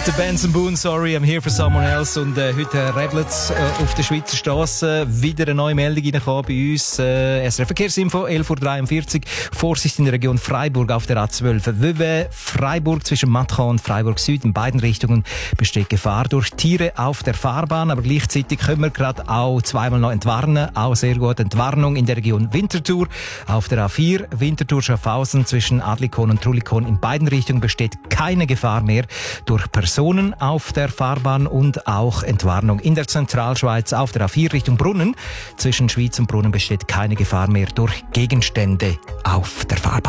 Der Benson Boone, Sorry, I'm here for someone else. Und heute rebelt's auf der Schweizer Strasse. Wieder eine neue Meldung reingekommen bei uns. SRF Verkehrsinfo, 11.43 Uhr. Vorsicht in der Region Freiburg auf der A12. Vevey, Freiburg zwischen Matran und Freiburg Süd. In beiden Richtungen besteht Gefahr durch Tiere auf der Fahrbahn. Aber gleichzeitig können wir gerade auch zweimal noch entwarnen. Auch sehr gut Entwarnung in der Region Winterthur. Auf der A4 Winterthur-Schaffhausen zwischen Adlikon und Trullikon. In beiden Richtungen besteht keine Gefahr mehr durch Personen auf der Fahrbahn und auch Entwarnung in der Zentralschweiz auf der A4 Richtung Brunnen. Zwischen Schwyz und Brunnen besteht keine Gefahr mehr durch Gegenstände auf der Fahrbahn.